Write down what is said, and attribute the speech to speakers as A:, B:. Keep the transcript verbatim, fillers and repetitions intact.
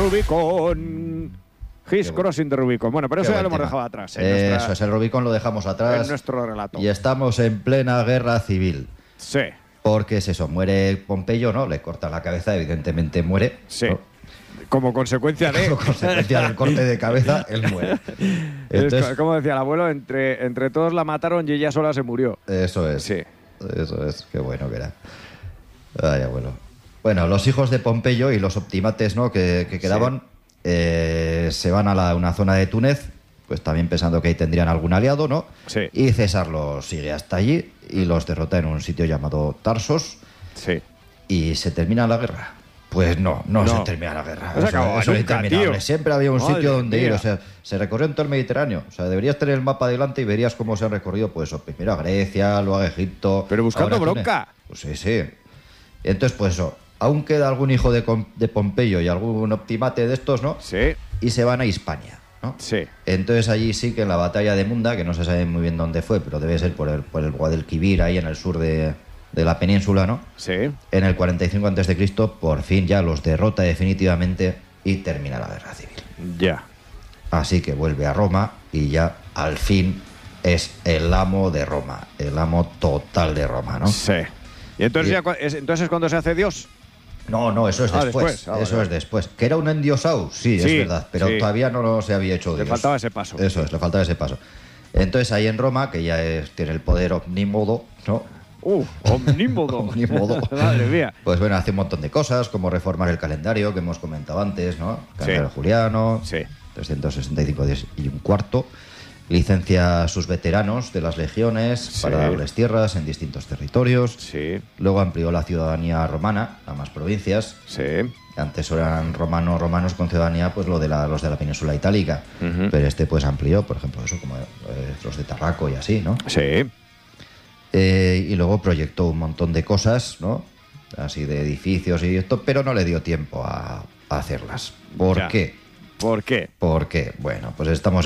A: Rubicon. His Crossing de Rubicon. Bueno, pero eso ya lo hemos dejado atrás.
B: En eso nuestra, es, el Rubicon lo dejamos atrás.
A: En nuestro relato.
B: Y estamos en plena guerra civil.
A: Sí.
B: Porque es eso, muere Pompeyo, ¿no? Le cortan la cabeza, evidentemente muere.
A: Sí.
B: ¿no?
A: Como consecuencia de...
B: Como consecuencia del corte de cabeza, él muere. Entonces,
A: como decía el abuelo, entre, entre todos la mataron y ella sola se murió.
B: Eso es.
A: Sí.
B: Eso es. Qué bueno que era. Ay, abuelo. Bueno, los hijos de Pompeyo y los optimates, ¿no? que, que quedaban, sí. eh, se van a la, una zona de Túnez, pues también pensando que ahí tendrían algún aliado, ¿no?
A: Sí.
B: Y César los sigue hasta allí y los derrota en un sitio llamado Tarsos.
A: Sí.
B: Y se termina la guerra. Pues no, no, no. se termina la guerra.
A: No se acabó
B: eso, eso
A: nunca,
B: es interminable.
A: tío.
B: Siempre había un
A: Madre
B: sitio donde
A: mía.
B: ir. O sea, se recorrió en todo el Mediterráneo. O sea, deberías tener el mapa delante y verías cómo se ha recorrido, pues, primero a Grecia, luego a Egipto.
A: Pero buscando
B: ahora
A: bronca.
B: Pues sí, sí. Entonces, pues eso. Aún queda algún hijo de, de Pompeyo y algún optimate de estos, ¿no?
A: Sí.
B: Y se van a Hispania, ¿no?
A: Sí.
B: Entonces allí sí que en la batalla de Munda, que no se sabe muy bien dónde fue, pero debe ser por el, por el Guadalquivir, ahí en el sur de, de la península, ¿no?
A: Sí.
B: En el cuarenta y cinco antes de Cristo, por fin ya los derrota definitivamente y termina la guerra civil.
A: Ya.
B: Así que vuelve a Roma y ya al fin es el amo de Roma, el amo total de Roma, ¿no?
A: Sí. ¿Y entonces,
B: Y-
A: ya, es, entonces es cuando se hace Dios?
B: No, no, eso es
A: Ah,
B: después.
A: después. Ah,
B: eso
A: vale.
B: es después. ¿Que era un endiosado? Sí,
A: Sí,
B: es verdad, pero
A: sí.
B: todavía no lo se había hecho
A: Le
B: Dios.
A: faltaba ese paso.
B: Eso es, le faltaba ese paso. Entonces ahí en Roma, que ya es- tiene el poder omnímodo, ¿no?
A: Uh, omnímodo.
B: Omnímodo.
A: Madre mía.
B: Pues bueno, hace un montón de cosas, como reformar el calendario que hemos comentado antes, ¿no? El calendario
A: Sí.
B: juliano,
A: Sí.
B: trescientos sesenta y cinco días y un cuarto. Licencia a sus veteranos de las legiones
A: Sí.
B: para darles tierras en distintos territorios.
A: Sí.
B: Luego amplió la ciudadanía romana a más provincias.
A: Sí.
B: Antes eran romanos romanos con ciudadanía, pues lo de la, los de la península itálica.
A: Ujú.
B: Pero este pues amplió, por ejemplo, eso como eh, los de Tarraco y así, ¿no?
A: Sí.
B: Eh, y luego proyectó un montón de cosas, ¿no? Así de edificios y esto, pero no le dio tiempo a, a hacerlas. ¿Por
A: Ya.
B: qué?
A: ¿Por qué?
B: Porque, bueno, pues estamos